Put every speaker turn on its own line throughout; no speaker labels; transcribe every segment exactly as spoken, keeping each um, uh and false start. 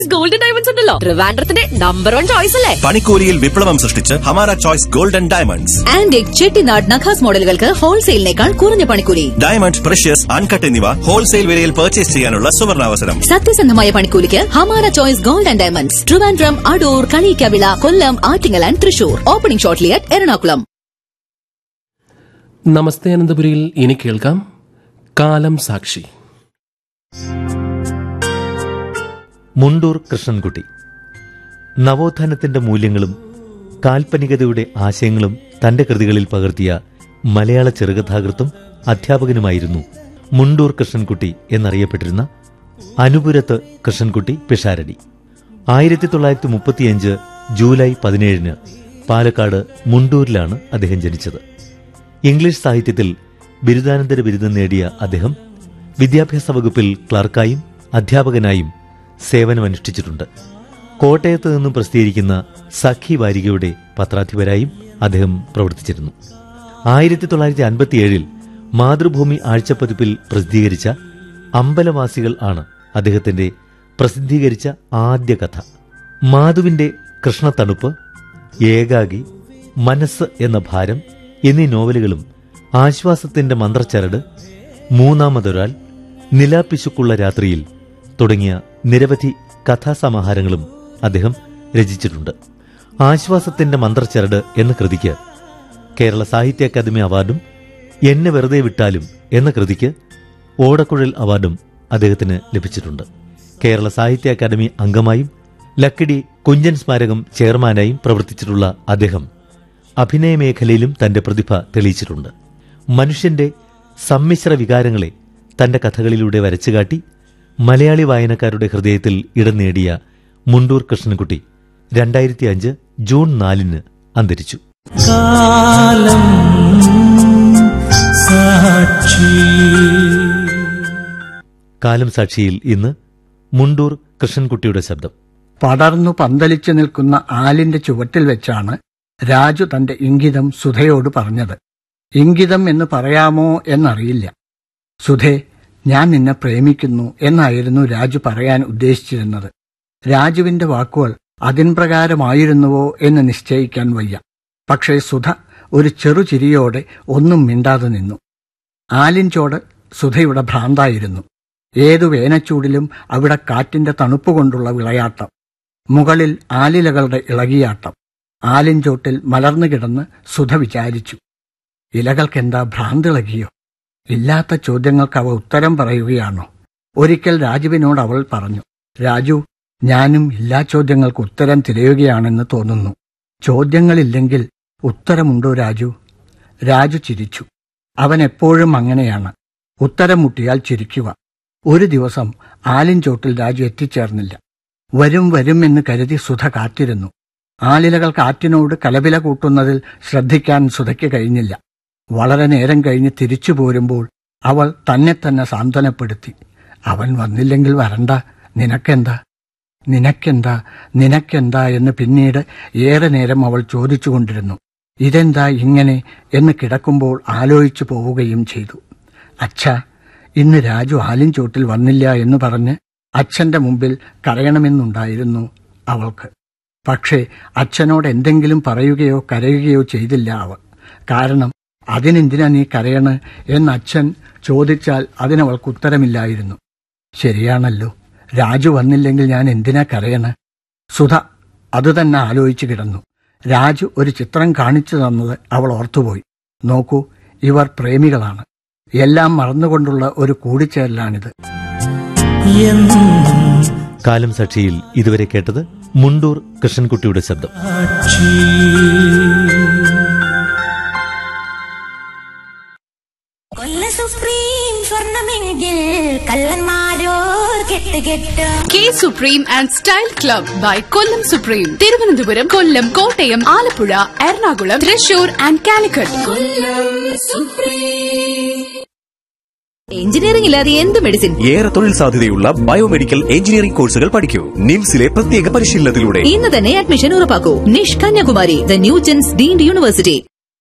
Golden diamonds ഉണ്ടല്ലോ, ട്രിവാൻഡ്രത്തിന്റെ number one choice അല്ലേ.
പണിക്കൂലിയിൽ വിപ്ലവം സൃഷ്ടിച്ച് Hamara choice golden diamonds.
Antique Chettinad നഖാസ് മോഡലുകൾക്ക് ഹോൾസെയിലിനേക്കാൾ കുറഞ്ഞ പണിക്കൂലി.
ഡയമണ്ട്, പ്രഷ്യസ്, അൺകട്ട് എന്നിവ ഹോൾസെയിൽ വിലയിൽ പർച്ചേസ് ചെയ്യാനുള്ള സുവർണാവസരം.
സത്യസന്ധമായ പണിക്കൂലിക്ക് Hamara choice golden diamonds. Trivandrum, Adoor, Kaliyikkavila, Kollam, Attingal and Thrissur. Opening shortly at Ernakulam.
നമസ്തേ അനന്തപുരിയിൽ ഇനി കേൾക്കാം കാലം സാക്ഷി.
മുണ്ടൂർ കൃഷ്ണൻകുട്ടി നവോത്ഥാനത്തിന്റെ മൂല്യങ്ങളും കാൽപ്പനികതയുടെ ആശയങ്ങളും തന്റെ കൃതികളിൽ പകർത്തിയ മലയാള ചെറുകഥാകൃത്തും അധ്യാപകനുമായിരുന്നു മുണ്ടൂർ കൃഷ്ണൻകുട്ടി എന്നറിയപ്പെട്ടിരുന്ന അനുപുരത്ത് കൃഷ്ണൻകുട്ടി പിഷാരടി. ആയിരത്തി തൊള്ളായിരത്തി മുപ്പത്തിയഞ്ച് ജൂലൈ പതിനേഴിന് പാലക്കാട് മുണ്ടൂരിലാണ് അദ്ദേഹം ജനിച്ചത്. ഇംഗ്ലീഷ് സാഹിത്യത്തിൽ ബിരുദാനന്തര ബിരുദം നേടിയ അദ്ദേഹം വിദ്യാഭ്യാസ വകുപ്പിൽ ക്ലർക്കായും അധ്യാപകനായും സേവനമനുഷ്ഠിച്ചിട്ടുണ്ട്. കോട്ടയത്ത് നിന്നും പ്രസിദ്ധീകരിക്കുന്ന സഖി വാരികയുടെ പത്രാധിപരായും അദ്ദേഹം പ്രവർത്തിച്ചിരുന്നു. ആയിരത്തി തൊള്ളായിരത്തി അൻപത്തിയേഴിൽ മാതൃഭൂമി ആഴ്ചപ്പതിപ്പിൽ പ്രസിദ്ധീകരിച്ച അമ്പലവാസികൾ ആണ് അദ്ദേഹത്തിന്റെ പ്രസിദ്ധീകരിച്ച ആദ്യ കഥ. മാധുവിന്റെ കൃഷ്ണത്തണുപ്പ്, ഏകാഗി, മനസ്സ് എന്ന ഭാരം എന്നീ നോവലുകളും ആശ്വാസത്തിന്റെ മന്ത്രച്ചരട്, മൂന്നാമതൊരാൾ, നിലാപ്പിശുക്കുള്ള രാത്രിയിൽ തുടങ്ങിയ നിരവധി കഥാസമാഹാരങ്ങളും അദ്ദേഹം രചിച്ചിട്ടുണ്ട്. ആശ്വാസത്തിന്റെ മന്ത്രച്ചരട് എന്ന കൃതിക്ക് കേരള സാഹിത്യ അക്കാദമി അവാർഡും എന്നെ വെറുതെ വിട്ടാലും എന്ന കൃതിക്ക് ഓടക്കുഴൽ അവാർഡും അദ്ദേഹത്തിന് ലഭിച്ചിട്ടുണ്ട്. കേരള സാഹിത്യ അക്കാദമി അംഗമായും ലക്കിടി കുഞ്ചൻ സ്മാരകം ചെയർമാനായും പ്രവർത്തിച്ചിട്ടുള്ള അദ്ദേഹം അഭിനയ മേഖലയിലും തന്റെ പ്രതിഭ തെളിയിച്ചിട്ടുണ്ട്. മനുഷ്യന്റെ സമ്മിശ്ര വികാരങ്ങളെ തന്റെ കഥകളിലൂടെ വരച്ചുകാട്ടി മലയാളി വായനക്കാരുടെ ഹൃദയത്തിൽ ഇടം നേടിയ മുണ്ടൂർ കൃഷ്ണൻകുട്ടി രണ്ടായിരത്തി അഞ്ച് ജൂൺ നാലിന് അന്തരിച്ചു. കാലം സാക്ഷി. കാലം സാക്ഷിയിൽ ഇന്ന് മുണ്ടൂർ കൃഷ്ണൻകുട്ടിയുടെ ശബ്ദം.
പടർന്നു പന്തലിച്ചു നിൽക്കുന്ന ആലിന്റെ ചുവട്ടിൽ വെച്ചാണ് രാജു തന്റെ ഇംഗിതം സുധയോട് പറഞ്ഞത്. ഇംഗിതം എന്ന് പറയാമോ എന്നറിയില്ല. സുധേ, ഞാൻ നിന്നെ പ്രേമിക്കുന്നു എന്നായിരുന്നു രാജു പറയാൻ ഉദ്ദേശിച്ചിരുന്നത്. രാജുവിന്റെ വാക്കുകൾ അതിൻ പ്രകാരമായിരുന്നുവോ എന്ന് നിശ്ചയിക്കാൻ വയ്യ. പക്ഷേ സുധ ഒരു ചെറുചിരിയോടെ ഒന്നും മിണ്ടാതെ നിന്നു. ആലിൻചോട് സുധയുടെ ഭ്രാന്തായിരുന്നു. ഏതു വേനച്ചൂടിലും അവിടെ കാറ്റിന്റെ തണുപ്പുകൊണ്ടുള്ള വിളയാട്ടം, മുകളിൽ ആലിലകളുടെ ഇളകിയാട്ടം. ആലിൻചോട്ടിൽ മലർന്നു കിടന്ന് സുധ വിചാരിച്ചു, ഇലകൾക്കെന്താ ഭ്രാന്തിളകിയോ? ഇല്ലാത്ത ചോദ്യങ്ങൾക്ക് അവ ഉത്തരം പറയുകയാണോ? ഒരിക്കൽ രാജുവിനോട് അവൾ പറഞ്ഞു, രാജു, ഞാനും എല്ലാ ചോദ്യങ്ങൾക്ക് ഉത്തരം തിരയുകയാണെന്ന് തോന്നുന്നു. ചോദ്യങ്ങളില്ലെങ്കിൽ ഉത്തരമുണ്ടോ രാജു? രാജു ചിരിച്ചു. അവൻ എപ്പോഴും അങ്ങനെയാണ്, ഉത്തരം മുട്ടിയാൽ ചിരിക്കുക. ഒരു ദിവസം ആലിൻചോട്ടിൽ രാജു എത്തിച്ചേർന്നില്ല. വരും വരും എന്ന് കരുതി സുധ കാത്തിരുന്നു. ആലിലകൾ കാറ്റിനോട് കലപില കൂട്ടുന്നതിൽ ശ്രദ്ധിക്കാൻ സുധയ്ക്ക് കഴിഞ്ഞില്ല. വളരെ നേരം കഴിഞ്ഞ് തിരിച്ചു പോരുമ്പോൾ അവൾ തന്നെ തന്നെ സാന്ത്വനപ്പെടുത്തി, അവൻ വന്നില്ലെങ്കിൽ വരണ്ട, നിനക്കെന്താ നിനക്കെന്താ നിനക്കെന്താ എന്ന് പിന്നീട് ഏറെ നേരം അവൾ ചോദിച്ചുകൊണ്ടിരുന്നു. ഇതെന്താ ഇങ്ങനെ എന്ന് കിടക്കുമ്പോൾ ആലോചിച്ചു പോവുകയും ചെയ്തു. അച്ഛാ, ഇന്ന് രാജു ആലിൻചോട്ടിൽ വന്നില്ല എന്ന് പറഞ്ഞ് അച്ഛന്റെ മുമ്പിൽ കരയണമെന്നുണ്ടായിരുന്നു അവൾക്ക്. പക്ഷേ അച്ഛനോട് എന്തെങ്കിലും പറയുകയോ കരയുകയോ ചെയ്തില്ല അവൾ. കാരണം അതിനെന്തിനാ നീ കരയണ് എന്ന് അച്ഛൻ ചോദിച്ചാൽ അതിനവൾക്ക് ഉത്തരമില്ലായിരുന്നു. ശരിയാണല്ലോ, രാജു വന്നില്ലെങ്കിൽ ഞാൻ എന്തിനാ കരയണ്? സുധ അതുതന്നെ ആലോചിച്ചു കിടന്നു. രാജു ഒരു ചിത്രം കാണിച്ചു തന്നത് അവൾ ഓർത്തുപോയി. നോക്കൂ, ഇവർ പ്രേമികളാണ്. എല്ലാം മറന്നുകൊണ്ടുള്ള ഒരു കൂടിച്ചേരലാണിത്.
കാലം സാക്ഷിയിൽ ഇതുവരെ കേട്ടത് മുണ്ടൂർ കൃഷ്ണൻകുട്ടിയുടെ ശബ്ദം.
K supreme and style club by Kollam supreme. Thiruvananthapuram, Kollam, Kottayam, Alappuzha, Ernakulam, Thrissur and Calicut.
Engineering ഇല്ലാതെ എന്ത് മെഡിസിൻ?
ഏറെ തൊഴിൽ സാധ്യതയുള്ള ബയോമെഡിക്കൽ എഞ്ചിനീയറിംഗ് കോഴ്സുകൾ പഠിക്കൂ നിംസിലെ പ്രത്യേക പരിശീലനത്തിലൂടെ.
ഇന്ന് തന്നെ admission ഉറപ്പാക്കൂ. നിഷ് Kanyakumari, the ന്യൂജൻസ് deemed university.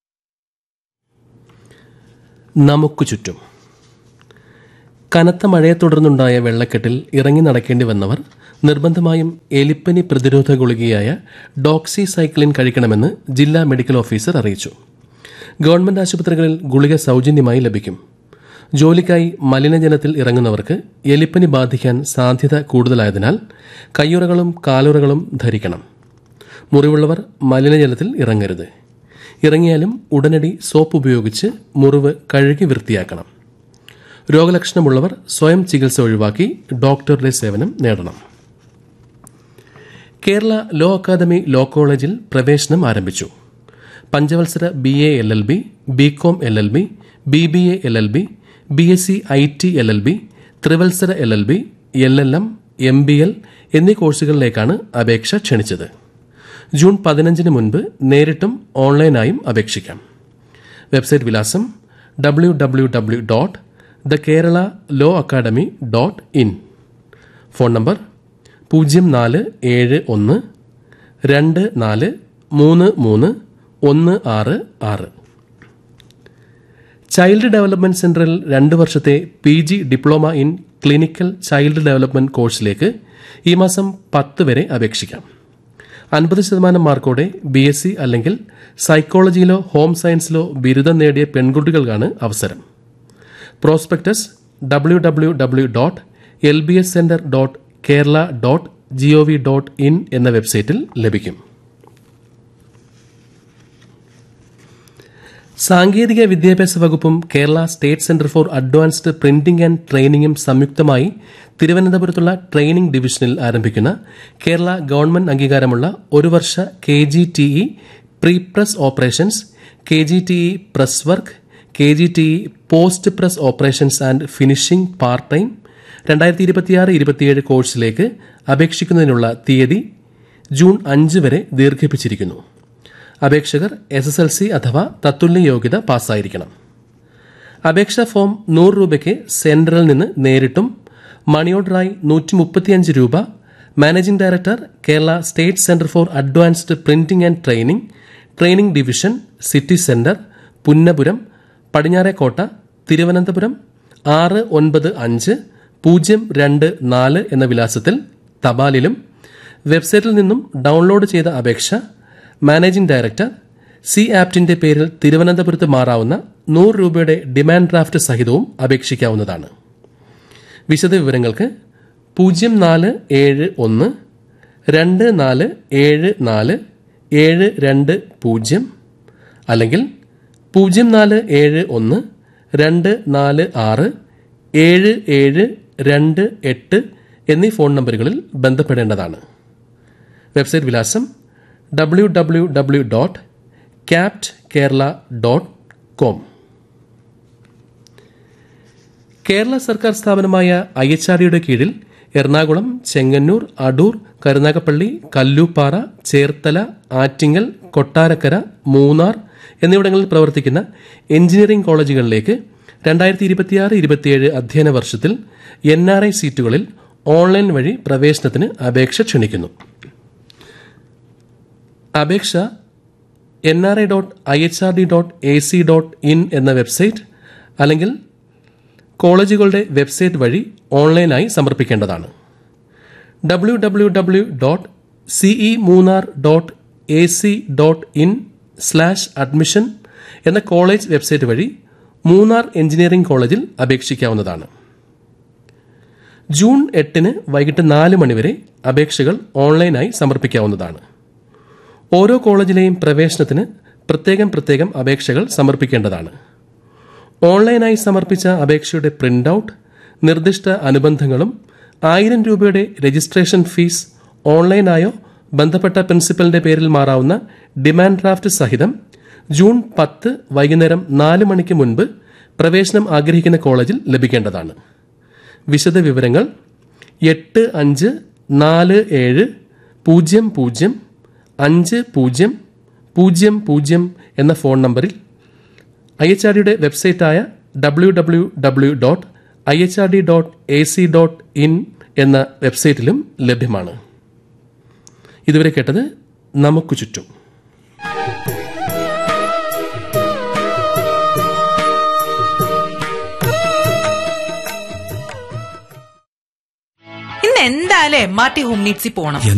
നമുക്ക് ചുറ്റും കനത്ത മഴയെ തുടർന്നുണ്ടായ വെള്ളക്കെട്ടിൽ ഇറങ്ങി നടക്കേണ്ടി വന്നവർ നിർബന്ധമായും എലിപ്പനി പ്രതിരോധ ഗുളികയായ ഡോക്സിസൈക്ലിൻ കഴിക്കണമെന്ന് ജില്ലാ മെഡിക്കൽ ഓഫീസർ അറിയിച്ചു. ഗവൺമെന്റ് ആശുപത്രികളിൽ ഗുളിക സൌജന്യമായി ലഭിക്കും. ജോലിക്കായി മലിനജലത്തിൽ ഇറങ്ങുന്നവർക്ക് എലിപ്പനി ബാധിക്കാൻ സാധ്യത കൂടുതലായതിനാൽ കയ്യുറകളും കാലുറകളും ധരിക്കണം. മുറിവുള്ളവർ മലിനജലത്തിൽ ഇറങ്ങരുത്. ഇറങ്ങിയാലും ഉടനടി സോപ്പ് ഉപയോഗിച്ച് മുറിവ് കഴുകി വൃത്തിയാക്കണം. രോഗലക്ഷണമുള്ളവർ സ്വയം ചികിത്സ ഒഴിവാക്കി ഡോക്ടറുടെ സേവനം നേടണം. കേരള ലോ അക്കാദമി ലോ കോളേജിൽ പ്രവേശനം ആരംഭിച്ചു. പഞ്ചവത്സര B A L L B, BCom L L B, B B A L L B, B S C I T L L B, ത്രിവത്സര L L B, L L M, M B L എന്നീ കോഴ്സുകളിലേക്കാണ് അപേക്ഷ ക്ഷണിച്ചത്. June പതിനഞ്ചിന് മുൻപ് നേരിട്ടും ഓൺലൈനായും അപേക്ഷിക്കാം. Website വിലാസം W W W dot the Kerala law academy dot in. Phone number പൂജ്യം നാല് ഏഴ് ഒന്ന് രണ്ട് നാല് മൂന്ന് മൂന്ന് ഒന്ന് ആറ് ആറ്. ചൈൽഡ് ഡെവലപ്മെന്റ് സെന്ററിൽ രണ്ട് വർഷത്തെ P G diploma in clinical child development കോഴ്സിലേക്ക് ഈ മാസം പത്ത് വരെ അപേക്ഷിക്കാം. അൻപത് ശതമാനം മാർക്കോടെ ബി എസ് സി അല്ലെങ്കിൽ സൈക്കോളജിയിലോ ഹോം സയൻസിലോ ബിരുദം നേടിയ പെൺകുട്ടികൾക്കാണ് അവസരം. Prospectus W W W dot L B S centre dot Kerala dot G O V dot in എന്ന വെബ്സൈറ്റിൽ ലഭിക്കും. സാങ്കേതിക വിദ്യാഭ്യാസ വകുപ്പും Kerala state centre for advanced printing and ട്രെയിനിങ്ങും സംയുക്തമായി തിരുവനന്തപുരത്തുള്ള ട്രെയിനിംഗ് ഡിവിഷനിൽ ആരംഭിക്കുന്ന കേരള ഗവൺമെന്റ് അംഗീകാരമുള്ള ഒരു വർഷ K G T E pre press operations, K G T E press work, K G T E post press operations and finishing part time രണ്ടായിരത്തി ഇരുപത്തിയാറ് ഇരുപത്തിയേഴ് കോഴ്സിലേക്ക് അപേക്ഷിക്കുന്നതിനുള്ള തീയതി ജൂൺ അഞ്ച് വരെ ദീർഘിപ്പിച്ചിരിക്കുന്നു. അപേക്ഷകർ എസ് എസ് എൽ സി അഥവാ തത്തുല്യ യോഗ്യത പാസ്സായിരിക്കണം. അപേക്ഷാ ഫോം നൂറ് രൂപയ്ക്ക് സെന്ററിൽ നിന്ന് നേരിട്ടും മണി ഓർഡറായി നൂറ്റി മുപ്പത്തിയഞ്ച് രൂപ managing director Kerala state centre for advanced printing and training, training division, city centre, Punnapuram, Padinjarekotta, Thiruvananthapuram ആറ് ഒൻപത് അഞ്ച് പൂജ്യം രണ്ട് നാല് എന്ന വിലാസത്തിൽ തപാലിലും വെബ്സൈറ്റിൽ നിന്നും ഡൌൺലോഡ് ചെയ്ത അപേക്ഷ മാനേജിംഗ് ഡയറക്ടർ സി ആപ്റ്റിന്റെ പേരിൽ തിരുവനന്തപുരത്ത് മാറാവുന്ന നൂറ് രൂപയുടെ ഡിമാൻഡ് ഡ്രാഫ്റ്റ് സഹിതവും അപേക്ഷിക്കാവുന്നതാണ്. വിശദവിവരങ്ങൾക്ക് പൂജ്യം നാല് ഏഴ് ഒന്ന് രണ്ട് നാല് ഏഴ് നാല് ഏഴ് രണ്ട് പൂജ്യം അല്ലെങ്കിൽ പൂജ്യം നാല് ഏഴ് ഒന്ന് രണ്ട് നാല് ആറ് ഏഴ് ഏഴ് രണ്ട് എട്ട് എന്നീ ഫോൺ നമ്പറുകളിൽ ബന്ധപ്പെടേണ്ടതാണ്. വെബ്സൈറ്റ് വിലാസം W W W dot kept Kerala dot com. Kerala സർക്കാർ സ്ഥാപനമായ ഐ എച്ച് ആർ ഡിയുടെ കീഴിൽ എറണാകുളം, ചെങ്ങന്നൂർ, അടൂർ, കരുനാഗപ്പള്ളി, കല്ലൂപ്പാറ, ചേർത്തല, ആറ്റിങ്ങൽ, കൊട്ടാരക്കര, മൂന്നാർ എന്നിവിടങ്ങളിൽ പ്രവർത്തിക്കുന്ന എഞ്ചിനീയറിംഗ് കോളേജുകളിലേക്ക് രണ്ടായിരത്തി ഇരുപത്തിയാറ് ഇരുപത്തിയേഴ് അധ്യയന വർഷത്തിൽ എൻ ആർ ഐ സീറ്റുകളിൽ ഓൺലൈൻ വഴി പ്രവേശനത്തിന് അപേക്ഷ ക്ഷണിക്കുന്നു. അപേക്ഷ N R I dot I H R D dot A C dot in എന്ന വെബ്സൈറ്റ് അല്ലെങ്കിൽ കോളേജുകളുടെ വെബ്സൈറ്റ് വഴി ഓൺലൈനായി സമർപ്പിക്കേണ്ടതാണ്. W W W dot CE Munnar dot A C dot in slash admission എന്ന കോളേജ് വെബ്സൈറ്റ് വഴി മൂന്നാർ എഞ്ചിനീയറിംഗ് കോളേജിൽ അപേക്ഷിക്കാവുന്നതാണ്. ജൂൺ എട്ടിന് വൈകിട്ട് നാല് മണിവരെ അപേക്ഷകൾ ഓൺലൈനായി സമർപ്പിക്കാവുന്നതാണ്. ഓരോ കോളേജിലെയും പ്രവേശനത്തിന് പ്രത്യേകം പ്രത്യേകം അപേക്ഷകൾ സമർപ്പിക്കേണ്ടതാണ്. ഓൺലൈനായി സമർപ്പിച്ച അപേക്ഷയുടെ പ്രിന്റ് ഔട്ട്, നിർദ്ദിഷ്ട അനുബന്ധങ്ങളും ആയിരം രൂപയുടെ രജിസ്ട്രേഷൻ ഫീസ് ഓൺലൈനായോ ബന്ധപ്പെട്ട പ്രിൻസിപ്പലിന്റെ പേരിൽ മാറാവുന്ന ഡിമാൻഡ് ഡ്രാഫ്റ്റ് സഹിതം ജൂൺ പത്ത് വൈകുന്നേരം നാല് മണിക്ക് മുൻപ് പ്രവേശനം ആഗ്രഹിക്കുന്ന കോളേജിൽ ലഭിക്കേണ്ടതാണ്. വിശദ വിവരങ്ങൾ എട്ട് അഞ്ച് നാല് ഏഴ് പൂജ്യം പൂജ്യം അഞ്ച് പൂജ്യം പൂജ്യം പൂജ്യം എന്ന ഫോൺ നമ്പറിൽ ഐ എച്ച് ആർ ഡിയുടെ വെബ്സൈറ്റായ W W W dot I H R D dot A C dot in എന്ന വെബ്സൈറ്റിലും ലഭ്യമാണ്. ഇതുവരെ കേട്ടത് നമുക്ക് ചുറ്റും.
എന്താ എന്തായാലും എം ആർ ടി ഹോം നീഡ്സിൽ പോണം.